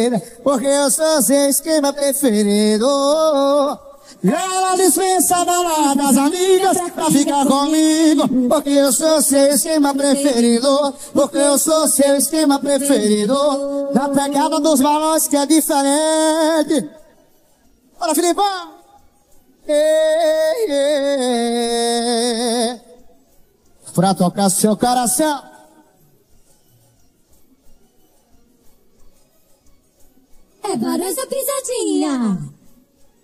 porque eu sou seu esquema preferido. Ela dispensa a balada das amigas pra ficar comigo, porque eu sou seu esquema preferido, porque eu sou seu esquema preferido. Na pegada dos balões que é diferente. Bora, Filipão! Pra tocar seu coração. É Barões da Pisadinha.